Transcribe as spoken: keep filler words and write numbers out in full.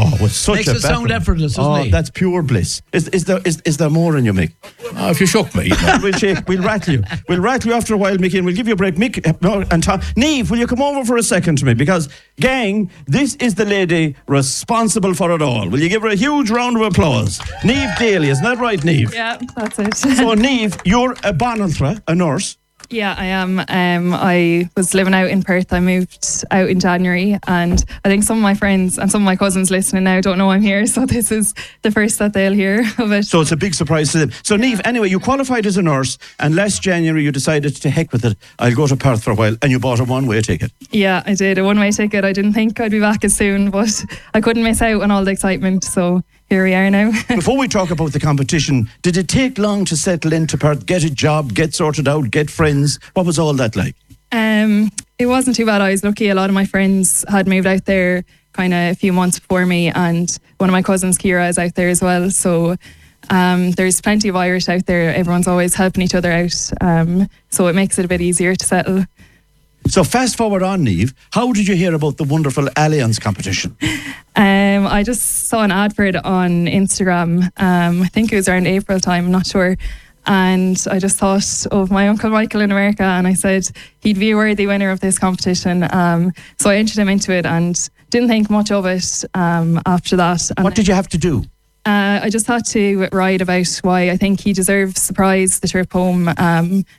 Oh, with such Makes a it sound background. effortless, doesn't Oh, it? that's pure bliss. Is, is there is, is there more in you, Mick? Oh, if you shook me. we'll shake, we'll rattle you. We'll rattle you after a while, Mickey, and we'll give you a break. Mick uh, no, and Tom. Niamh, will you come over for a second to me? Because, gang, this is the lady responsible for it all. Will you give her a huge round of applause? Niamh Daly, isn't that right, Niamh? Yeah, that's it. So, Niamh, you're a Bonaltra, a nurse. Yeah, I am. Um, I was living out in Perth. I moved out in January, and I think some of my friends and some of my cousins listening now don't know I'm here, so this is the first that they'll hear of it. So it's a big surprise to them. So, Niamh, anyway, you qualified as a nurse, and last January you decided to heck with it. I'll go to Perth for a while, and you bought a one-way ticket. Yeah, I did. A one-way ticket. I didn't think I'd be back as soon, but I couldn't miss out on all the excitement, so here we are now. Before we talk about the competition, did it take long to settle into Perth, get a job, get sorted out, get friends? What was all that like? Um, it wasn't too bad. I was lucky. A lot of my friends had moved out there kind of a few months before me, and one of my cousins, Kira, is out there as well. So um, there's plenty of Irish out there. Everyone's always helping each other out. Um, so it makes it a bit easier to settle. So fast forward on, Niamh, how did you hear about the wonderful Allianz competition? Um, I just saw an ad for it on Instagram. Um, I think it was around April time, I'm not sure. And I just thought of my Uncle Michael in America, and I said he'd be a worthy winner of this competition. Um, so I entered him into it and didn't think much of it um, after that. And What did you have to do? Uh, I just had to write about why I think he deserves the prize, the trip home, um,